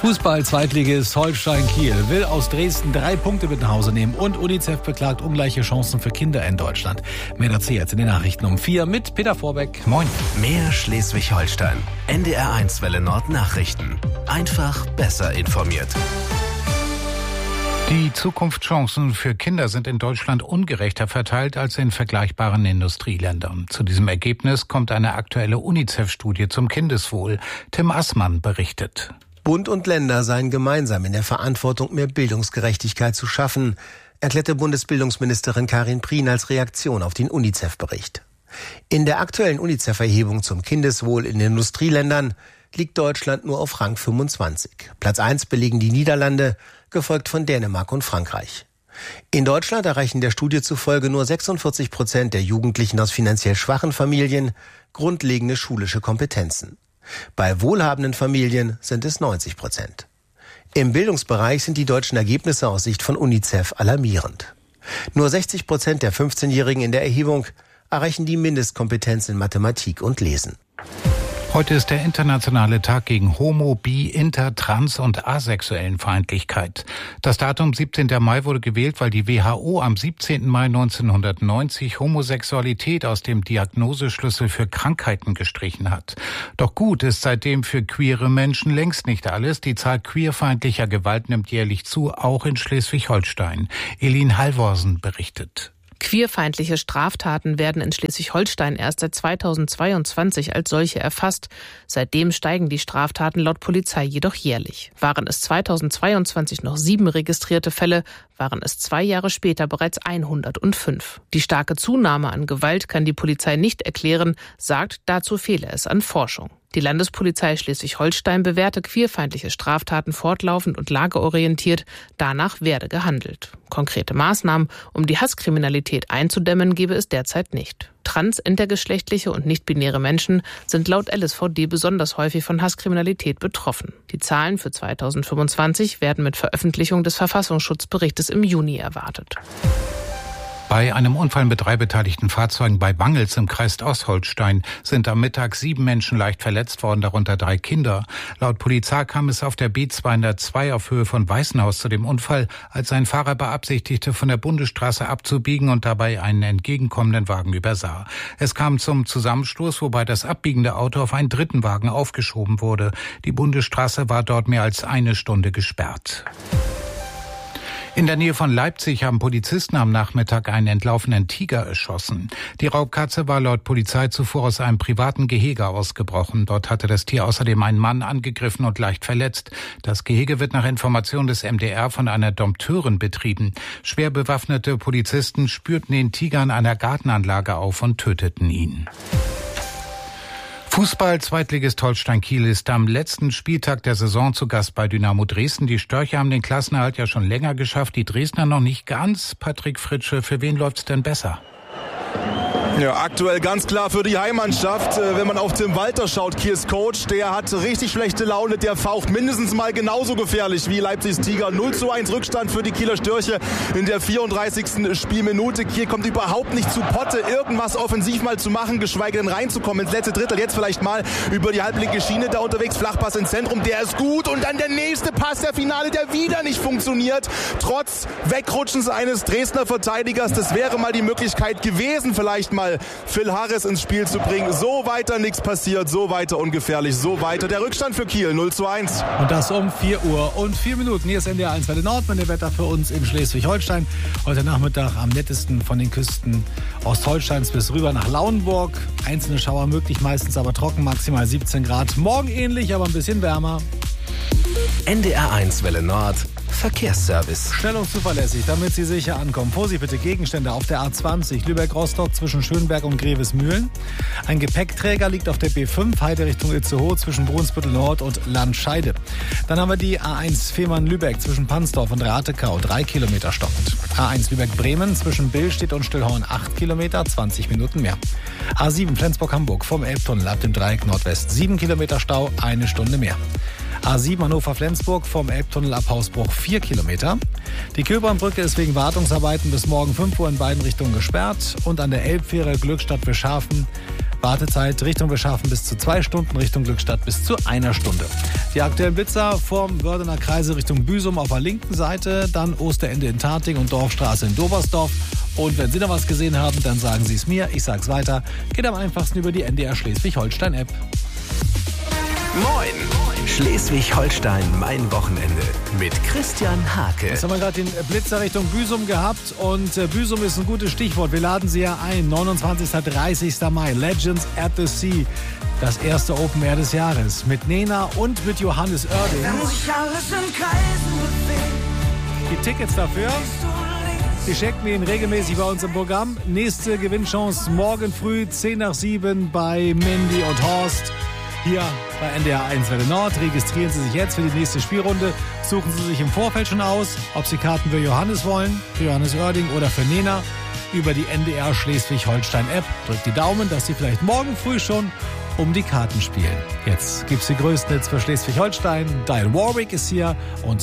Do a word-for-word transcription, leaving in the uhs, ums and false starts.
Fußball-Zweitligist Holstein Kiel will aus Dresden drei Punkte mit nach Hause nehmen und UNICEF beklagt ungleiche Chancen für Kinder in Deutschland. Mehr dazu jetzt in den Nachrichten um vier mit Peter Vorbeck. Moin. Mehr Schleswig-Holstein. N D R eins Welle Nord Nachrichten. Einfach besser informiert. Die Zukunftschancen für Kinder sind in Deutschland ungerechter verteilt als in vergleichbaren Industrieländern. Zu diesem Ergebnis kommt eine aktuelle UNICEF-Studie zum Kindeswohl. Tim Assmann berichtet. Bund und Länder seien gemeinsam in der Verantwortung, mehr Bildungsgerechtigkeit zu schaffen, erklärte Bundesbildungsministerin Karin Prien als Reaktion auf den UNICEF-Bericht. In der aktuellen UNICEF-Erhebung zum Kindeswohl in den Industrieländern liegt Deutschland nur auf Rang fünfundzwanzig. Platz eins belegen die Niederlande, gefolgt von Dänemark und Frankreich. In Deutschland erreichen der Studie zufolge nur sechsundvierzig Prozent der Jugendlichen aus finanziell schwachen Familien grundlegende schulische Kompetenzen. Bei wohlhabenden Familien sind es neunzig Prozent. Im Bildungsbereich sind die deutschen Ergebnisse aus Sicht von UNICEF alarmierend. Nur sechzig Prozent der fünfzehnjährigen in der Erhebung erreichen die Mindestkompetenz in Mathematik und Lesen. Heute ist der internationale Tag gegen Homo-, Bi-, Inter-, Trans- und asexuellen Feindlichkeit. Das Datum siebzehnten Mai wurde gewählt, weil die W H O am siebzehnten Mai neunzehnhundertneunzig Homosexualität aus dem Diagnoseschlüssel für Krankheiten gestrichen hat. Doch gut ist seitdem für queere Menschen längst nicht alles. Die Zahl queerfeindlicher Gewalt nimmt jährlich zu, auch in Schleswig-Holstein. Elin Halvorsen berichtet. Queerfeindliche Straftaten werden in Schleswig-Holstein erst seit zweitausendzweiundzwanzig als solche erfasst. Seitdem steigen die Straftaten laut Polizei jedoch jährlich. Waren es zweitausendzweiundzwanzig noch sieben registrierte Fälle, waren es zwei Jahre später bereits hundertfünf. Die starke Zunahme an Gewalt kann die Polizei nicht erklären, sagt, dazu fehle es an Forschung. Die Landespolizei Schleswig-Holstein bewerte queerfeindliche Straftaten fortlaufend und lageorientiert. Danach werde gehandelt. Konkrete Maßnahmen, um die Hasskriminalität einzudämmen, gebe es derzeit nicht. Trans-, intergeschlechtliche und nicht-binäre Menschen sind laut L S V D besonders häufig von Hasskriminalität betroffen. Die Zahlen für zweitausendfünfundzwanzig werden mit Veröffentlichung des Verfassungsschutzberichtes im Juni erwartet. Bei einem Unfall mit drei beteiligten Fahrzeugen bei Bangels im Kreis Ostholstein sind am Mittag sieben Menschen leicht verletzt worden, darunter drei Kinder. Laut Polizei kam es auf der B zweihundertzwei auf Höhe von Weißenhaus zu dem Unfall, als ein Fahrer beabsichtigte, von der Bundesstraße abzubiegen und dabei einen entgegenkommenden Wagen übersah. Es kam zum Zusammenstoß, wobei das abbiegende Auto auf einen dritten Wagen aufgeschoben wurde. Die Bundesstraße war dort mehr als eine Stunde gesperrt. In der Nähe von Leipzig haben Polizisten am Nachmittag einen entlaufenen Tiger erschossen. Die Raubkatze war laut Polizei zuvor aus einem privaten Gehege ausgebrochen. Dort hatte das Tier außerdem einen Mann angegriffen und leicht verletzt. Das Gehege wird nach Information des M D R von einer Dompteurin betrieben. Schwer bewaffnete Polizisten spürten den Tiger an einer Gartenanlage auf und töteten ihn. Fußball-Zweitligist Holstein Kiel ist am letzten Spieltag der Saison zu Gast bei Dynamo Dresden. Die Störche haben den Klassenerhalt ja schon länger geschafft, die Dresdner noch nicht ganz. Patrick Fritsche, für wen läuft's denn besser? Ja, aktuell ganz klar für die Heimmannschaft. Wenn man auf Tim Walter schaut, Kiels Coach, der hat richtig schlechte Laune, der faucht mindestens mal genauso gefährlich wie Leipzigs Tiger. null zu eins Rückstand für die Kieler Störche in der vierunddreißigsten Spielminute. Kiel kommt überhaupt nicht zu Potte, irgendwas offensiv mal zu machen, geschweige denn reinzukommen ins letzte Drittel. Jetzt vielleicht mal über die halblinke Schiene da unterwegs, Flachpass ins Zentrum, der ist gut. Und dann der nächste Pass, der Finale, der wieder nicht funktioniert. Trotz Wegrutschens eines Dresdner Verteidigers, das wäre mal die Möglichkeit gewesen, vielleicht mal Phil Harris ins Spiel zu bringen. So weiter nichts passiert, so weiter ungefährlich, so weiter. Der Rückstand für Kiel, null zu eins. Und das um vier Uhr und vier Minuten. Hier ist N D R eins Welle Nord mit dem Wetter für uns in Schleswig-Holstein. Heute Nachmittag am nettesten von den Küsten Ostholsteins bis rüber nach Lauenburg. Einzelne Schauer möglich, meistens aber trocken, maximal siebzehn Grad. Morgen ähnlich, aber ein bisschen wärmer. N D R eins Welle Nord Verkehrsservice. Schnell und zuverlässig, damit Sie sicher ankommen. Vorsicht bitte Gegenstände auf der A zwanzig Lübeck-Rostock zwischen Schönberg und Grevesmühlen. Ein Gepäckträger liegt auf der B fünf Heide Richtung Itzehoe zwischen Brunsbüttel Nord und Landscheide. Dann haben wir die A eins Fehmarn-Lübeck zwischen Pansdorf und Ratekau, drei Kilometer stockend. A eins Lübeck-Bremen zwischen Billstedt und Stillhorn, acht Kilometer, zwanzig Minuten mehr. A sieben Flensburg-Hamburg vom Elbtunnel ab dem Dreieck Nordwest, sieben Kilometer Stau, eine Stunde mehr. A sieben Hannover-Flensburg vom Elbtunnel ab Hausbruch vier Kilometer. Die Köbernbrücke ist wegen Wartungsarbeiten bis morgen fünf Uhr in beiden Richtungen gesperrt. Und an der Elbfähre Glückstadt-Beschafen Wartezeit Richtung Beschafen bis zu zwei Stunden, Richtung Glückstadt bis zu einer Stunde. Die aktuellen Blitzer vom Wördener Kreise Richtung Büsum auf der linken Seite, dann Osterende in Tating und Dorfstraße in Dobersdorf. Und wenn Sie noch was gesehen haben, dann sagen Sie es mir, ich sag's weiter. Geht am einfachsten über die N D R Schleswig-Holstein-App. Moin! Schleswig-Holstein, mein Wochenende mit Christian Hake. Jetzt haben wir gerade den Blitzer Richtung Büsum gehabt und äh, Büsum ist ein gutes Stichwort. Wir laden Sie ja ein, neunundzwanzigsten bis dreißigsten Mai, Legends at the Sea, das erste Open Air des Jahres mit Nena und mit Johannes Oerding. Wenn sich alles in Kreisen bewegt. Die Tickets dafür, die checken wir Ihnen regelmäßig bei uns im Programm. Nächste Gewinnchance morgen früh, zehn nach sieben bei Mandy und Horst. Hier bei N D R eins Welle Nord. Registrieren Sie sich jetzt für die nächste Spielrunde. Suchen Sie sich im Vorfeld schon aus, ob Sie Karten für Johannes wollen, für Johannes Oerding oder für Nena. Über die N D R Schleswig-Holstein-App. Drückt die Daumen, dass Sie vielleicht morgen früh schon um die Karten spielen. Jetzt gibt's die größten Hits für Schleswig-Holstein. Diane Warwick ist hier und